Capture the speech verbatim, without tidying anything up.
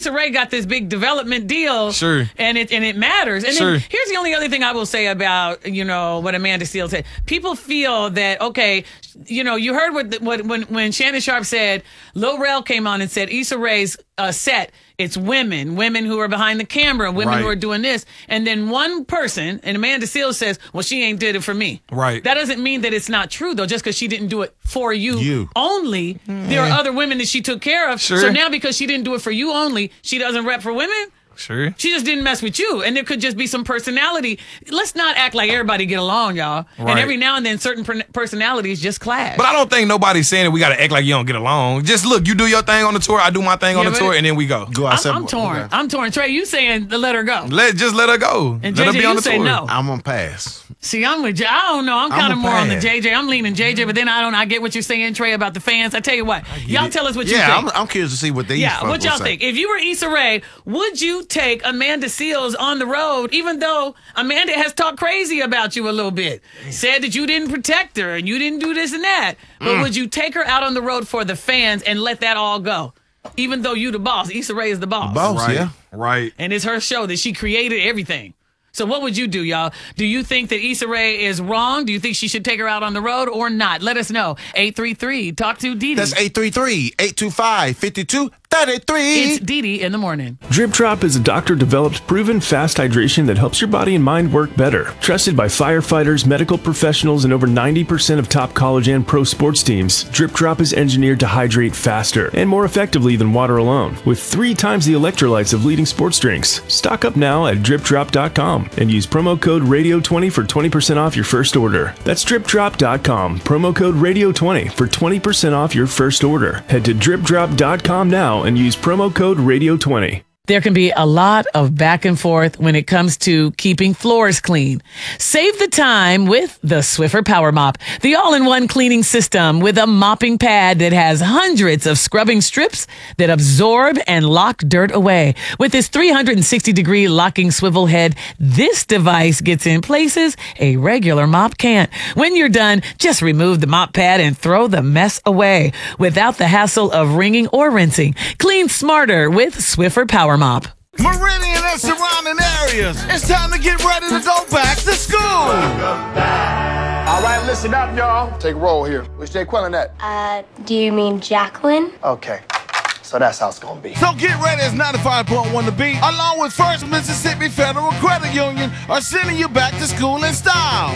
Issa Rae got this big development deal. Sure. And it and it matters. And Sure. then here's the only other thing I will say about, you know, what Amanda Seales said. People feel that, okay, you know, you heard what, what when, when Shannon Sharp said, Lil Rel came on and said Issa Rae's uh, set, it's women, women who are behind the camera, women Right. who are doing this. And then one person, and Amanda Seales says, well, she ain't did it for me. Right. That doesn't mean that it's not true, though, just because she didn't do it for you, You. only. There are other women that she took care of. Sure. So now because she didn't do it for you only, she doesn't rep for women? Sure. She just didn't mess with you. And there could just be some personality. Let's not act like everybody get along, y'all. And Right. every now and then certain per- personalities just clash. But I don't think nobody's saying that we got to act like you don't get along. Just look, you do your thing on the tour, I do my thing on Yeah, the but tour, it- and then we go. Go I'm, outside. I'm torn. Okay. I'm torn. Trey, you saying to let her go. Let just let her go. And let her J J, be on you the say tour. no. I'm gonna pass. See, I'm with you. I don't know. I'm I'm kind of a more on the fan. J J. I'm leaning J J, but then I don't. I get what you're saying, Trey, about the fans. I tell you what, y'all it. tell us what you Yeah, think. I'm, I'm curious to see what they. yeah, fuck what y'all will say. think? If you were Issa Rae, would you take Amanda Seales on the road, even though Amanda has talked crazy about you a little bit, said that you didn't protect her and you didn't do this and that, but Mm. would you take her out on the road for the fans and let that all go, even though you the boss? Issa Rae is the boss. Boss, Right. yeah. Right. And it's her show that she created everything. So what would you do, y'all? Do you think that Issa Rae is wrong? Do you think she should take her out on the road or not? Let us know. eight three three, talk to Dee Dee. That's eight three three, eight two five, five two three three. It's Dee Dee in the morning. Drip Drop is a doctor-developed, proven fast hydration that helps your body and mind work better. Trusted by firefighters, medical professionals, and over ninety percent of top college and pro sports teams, Drip Drop is engineered to hydrate faster and more effectively than water alone, with three times the electrolytes of leading sports drinks. Stock up now at drip drop dot com and use promo code radio twenty for twenty percent off your first order. That's drip drop dot com, promo code radio twenty for twenty percent off your first order. Head to drip drop dot com now and use promo code radio twenty. There can be a lot of back and forth when it comes to keeping floors clean. Save the time with the Swiffer Power Mop, the all-in-one cleaning system with a mopping pad that has hundreds of scrubbing strips that absorb and lock dirt away. With this three hundred sixty degree locking swivel head, this device gets in places a regular mop can't. When you're done, just remove the mop pad and throw the mess away without the hassle of wringing or rinsing. Clean smarter with Swiffer Power Mop. Meridian and surrounding areas. It's time to get ready to go back to school. All right, listen up, y'all. Take a roll here. Which Jay Quillen at? Uh, do you mean Jacqueline? Okay. So that's how it's gonna be. So get ready, it's ninety-five point one The Beat, along with First Mississippi Federal Credit Union, are sending you back to school in style.